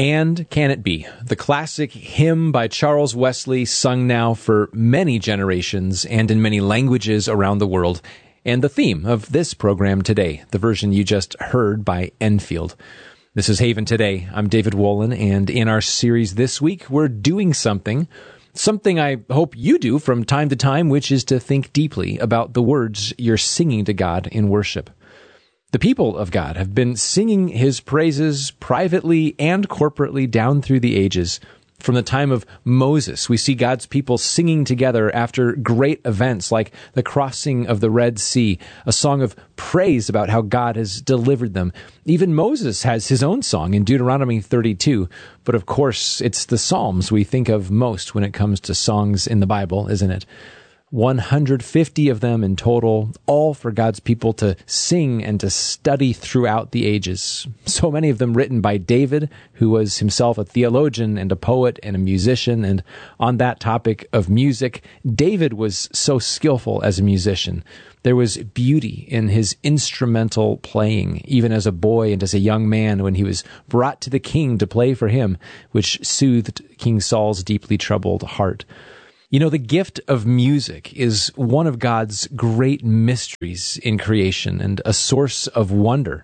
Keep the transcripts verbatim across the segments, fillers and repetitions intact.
And Can It Be? The classic hymn by Charles Wesley, sung now for many generations and in many languages around the world, and the theme of this program today, the version you just heard by Enfield. This is Haven Today. I'm David Wolin, and in our series this week, we're doing something, something I hope you do from time to time, which is to think deeply about the words you're singing to God in worship. The people of God have been singing His praises privately and corporately down through the ages. From the time of Moses, we see God's people singing together after great events like the crossing of the Red Sea, a song of praise about how God has delivered them. Even Moses has his own song in Deuteronomy thirty-two, but of course, it's the Psalms we think of most when it comes to songs in the Bible, isn't it? one hundred fifty of them in total, all for God's people to sing and to study throughout the ages. So many of them written by David, who was himself a theologian and a poet and a musician. And on that topic of music, David was so skillful as a musician. There was beauty in his instrumental playing, even as a boy and as a young man when he was brought to the king to play for him, which soothed King Saul's deeply troubled heart. You know, the gift of music is one of God's great mysteries in creation and a source of wonder.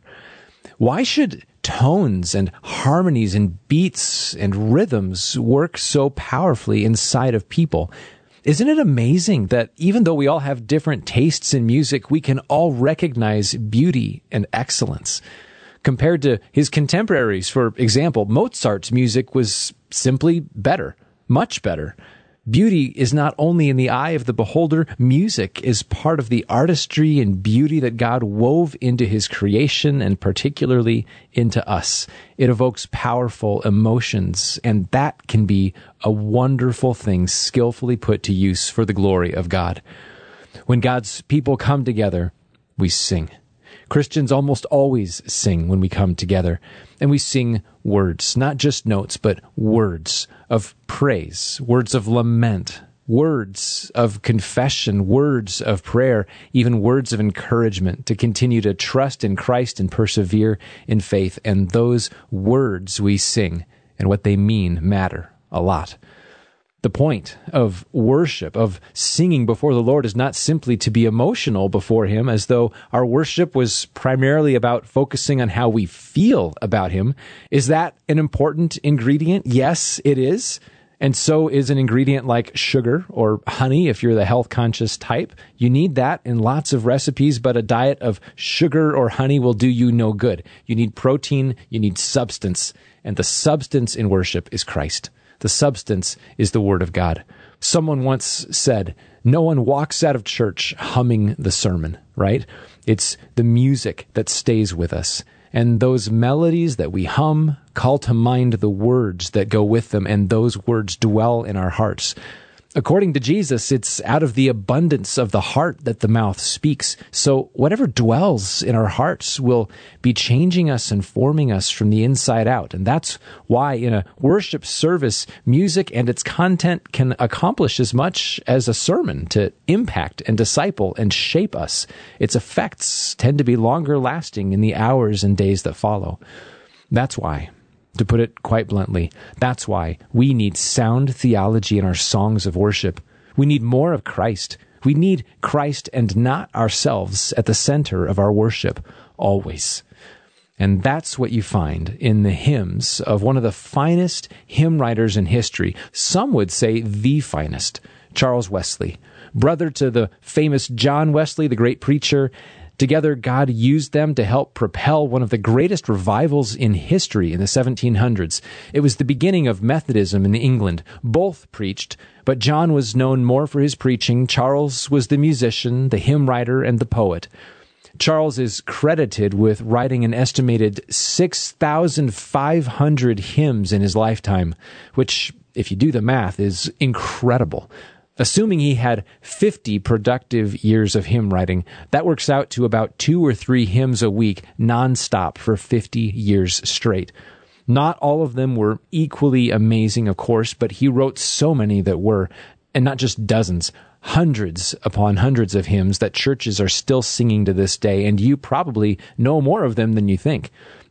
Why should tones and harmonies and beats and rhythms work so powerfully inside of people? Isn't it amazing that even though we all have different tastes in music, we can all recognize beauty and excellence? Compared to his contemporaries, for example, Mozart's music was simply better, much better. Beauty is not only in the eye of the beholder, music is part of the artistry and beauty that God wove into His creation and particularly into us. It evokes powerful emotions, and that can be a wonderful thing skillfully put to use for the glory of God. When God's people come together, we sing. Christians almost always sing when we come together, and we sing words, not just notes, but words of praise, words of lament, words of confession, words of prayer, even words of encouragement to continue to trust in Christ and persevere in faith. And those words we sing and what they mean matter a lot. The point of worship, of singing before the Lord, is not simply to be emotional before Him, as though our worship was primarily about focusing on how we feel about Him. Is that an important ingredient? Yes, it is. And so is an ingredient like sugar or honey, if you're the health-conscious type. You need that in lots of recipes, but a diet of sugar or honey will do you no good. You need protein, you need substance, and the substance in worship is Christ. The substance is the Word of God. Someone once said, no one walks out of church humming the sermon, right? It's the music that stays with us. And those melodies that we hum call to mind the words that go with them, and those words dwell in our hearts. According to Jesus, it's out of the abundance of the heart that the mouth speaks. So whatever dwells in our hearts will be changing us and forming us from the inside out. And that's why in a worship service, music and its content can accomplish as much as a sermon to impact and disciple and shape us. Its effects tend to be longer lasting in the hours and days that follow. That's why, to put it quite bluntly, that's why we need sound theology in our songs of worship. We need more of Christ. We need Christ and not ourselves at the center of our worship, always. And that's what you find in the hymns of one of the finest hymn writers in history. Some would say the finest, Charles Wesley. Brother to the famous John Wesley, the great preacher. Together, God used them to help propel one of the greatest revivals in history in the seventeen hundreds. It was the beginning of Methodism in England. Both preached, but John was known more for his preaching. Charles was the musician, the hymn writer, and the poet. Charles is credited with writing an estimated six thousand five hundred hymns in his lifetime, which, if you do the math, is incredible. Assuming he had fifty productive years of hymn writing, that works out to about two or three hymns a week, nonstop for fifty years straight. Not all of them were equally amazing, of course, but he wrote so many that were, and not just dozens, hundreds upon hundreds of hymns that churches are still singing to this day, and you probably know more of them than you think.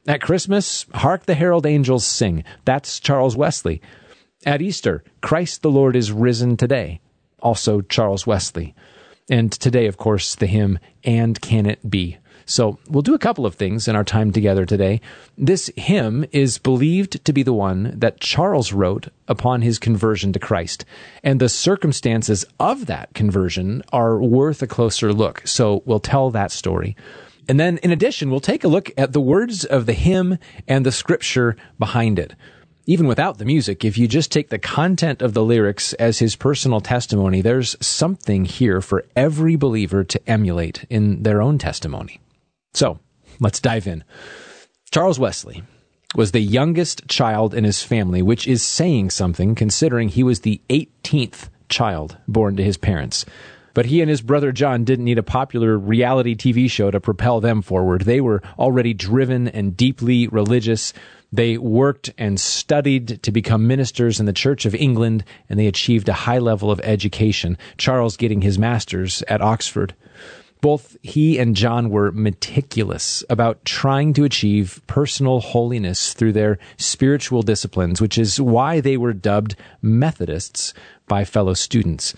At Christmas, hark the herald angels sing. That's Charles Wesley. At Easter, Christ the Lord is risen today. Also Charles Wesley. And today, of course, the hymn, And Can It Be? So we'll do a couple of things in our time together today. This hymn is believed to be the one that Charles wrote upon his conversion to Christ. And the circumstances of that conversion are worth a closer look. So we'll tell that story. And then, in addition, we'll take a look at the words of the hymn and the scripture behind it. Even without the music, if you just take the content of the lyrics as his personal testimony, there's something here for every believer to emulate in their own testimony. So, let's dive in. Charles Wesley was the youngest child in his family, which is saying something considering he was the eighteenth child born to his parents. But he and his brother John didn't need a popular reality T V show to propel them forward. They were already driven and deeply religious. They worked and studied to become ministers in the Church of England, and they achieved a high level of education, Charles getting his master's at Oxford. Both he and John were meticulous about trying to achieve personal holiness through their spiritual disciplines, which is why they were dubbed Methodists by fellow students.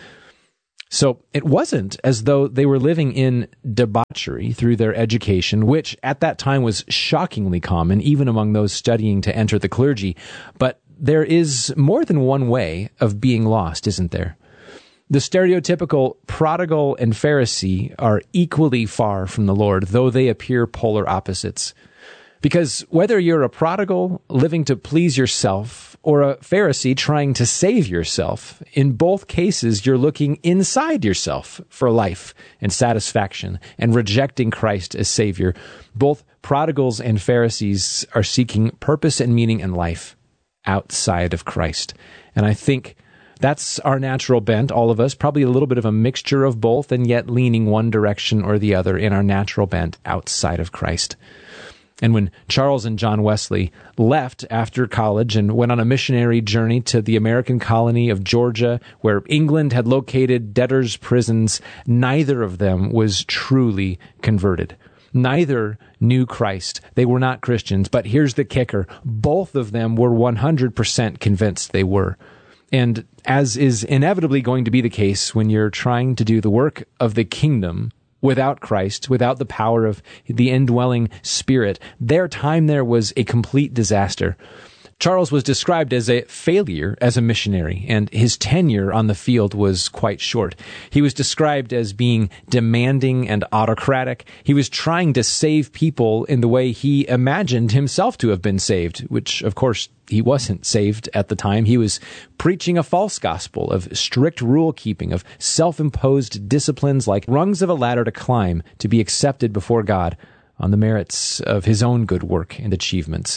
So it wasn't as though they were living in debauchery through their education, which at that time was shockingly common, even among those studying to enter the clergy. But there is more than one way of being lost, isn't there? The stereotypical prodigal and Pharisee are equally far from the Lord, though they appear polar opposites. Because whether you're a prodigal living to please yourself or a Pharisee trying to save yourself, in both cases you're looking inside yourself for life and satisfaction and rejecting Christ as Savior. Both prodigals and Pharisees are seeking purpose and meaning in life outside of Christ. And I think that's our natural bent, all of us, probably a little bit of a mixture of both and yet leaning one direction or the other in our natural bent outside of Christ. And when Charles and John Wesley left after college and went on a missionary journey to the American colony of Georgia, where England had located debtors' prisons, neither of them was truly converted. Neither knew Christ. They were not Christians. But here's the kicker. Both of them were one hundred percent convinced they were. And as is inevitably going to be the case when you're trying to do the work of the kingdom without Christ, without the power of the indwelling Spirit, their time there was a complete disaster. Charles was described as a failure as a missionary, and his tenure on the field was quite short. He was described as being demanding and autocratic. He was trying to save people in the way he imagined himself to have been saved, which, of course, he wasn't saved at the time. He was preaching a false gospel of strict rule-keeping, of self-imposed disciplines like rungs of a ladder to climb to be accepted before God on the merits of his own good work and achievements.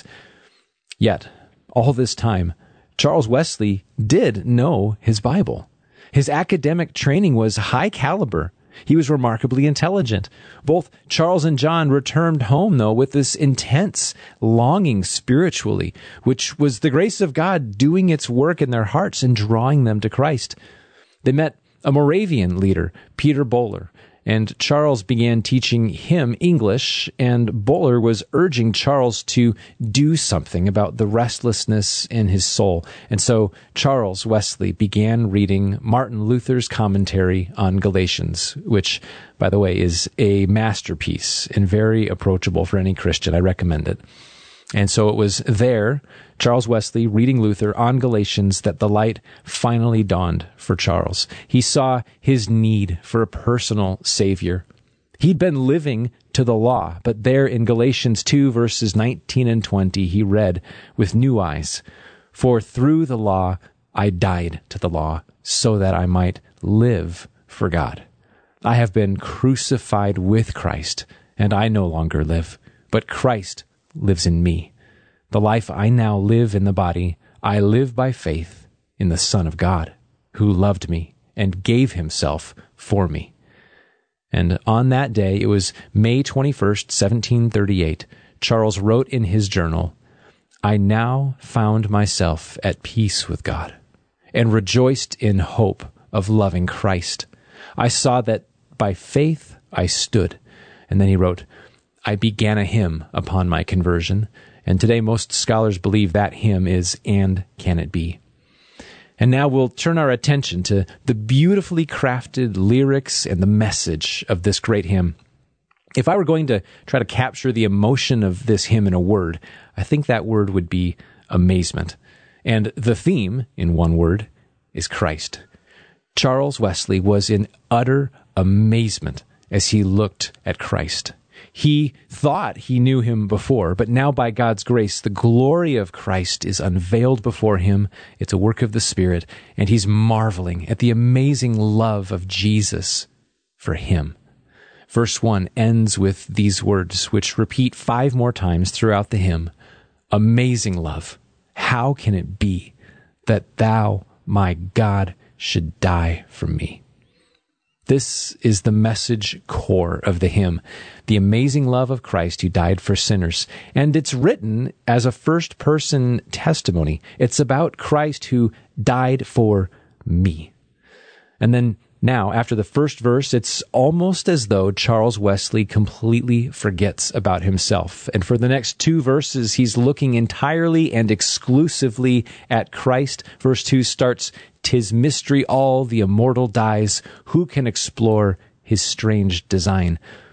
Yet, all this time, Charles Wesley did know his Bible. His academic training was high caliber. He was remarkably intelligent. Both Charles and John returned home, though, with this intense longing spiritually, which was the grace of God doing its work in their hearts and drawing them to Christ. They met a Moravian leader, Peter Böhler, and Charles began teaching him English, and Böhler was urging Charles to do something about the restlessness in his soul. And so Charles Wesley began reading Martin Luther's commentary on Galatians, which, by the way, is a masterpiece and very approachable for any Christian. I recommend it. And so it was there, Charles Wesley reading Luther on Galatians, that the light finally dawned for Charles. He saw his need for a personal Savior. He'd been living to the law, but there in Galatians two, verses nineteen and twenty, he read with new eyes, "For through the law I died to the law, so that I might live for God. I have been crucified with Christ, and I no longer live, but Christ lives in me. The life I now live in the body, I live by faith in the Son of God, who loved me and gave himself for me." And on that day, it was May twenty-first, seventeen thirty-eight, Charles wrote in his journal, "I now found myself at peace with God and rejoiced in hope of loving Christ. I saw that by faith I stood." And then he wrote, "I began a hymn upon my conversion, And today most scholars believe that hymn is And Can It Be? And now we'll turn our attention to the beautifully crafted lyrics and the message of this great hymn. If I were going to try to capture the emotion of this hymn in a word, I think that word would be amazement. And the theme, in one word, is Christ. Charles Wesley was in utter amazement as he looked at Christ. He thought he knew him before, but now by God's grace, the glory of Christ is unveiled before him. It's a work of the Spirit, and he's marveling at the amazing love of Jesus for him. Verse one ends with these words, which repeat five more times throughout the hymn. Amazing love, how can it be that thou, my God, should die for me? This is the message core of the hymn, the amazing love of Christ who died for sinners. And it's written as a first-person testimony. It's about Christ who died for me. And then now, after the first verse, it's almost as though Charles Wesley completely forgets about himself. And for the next two verses, he's looking entirely and exclusively at Christ. Verse two starts, "'Tis mystery all, the immortal dies. Who can explore his strange design?"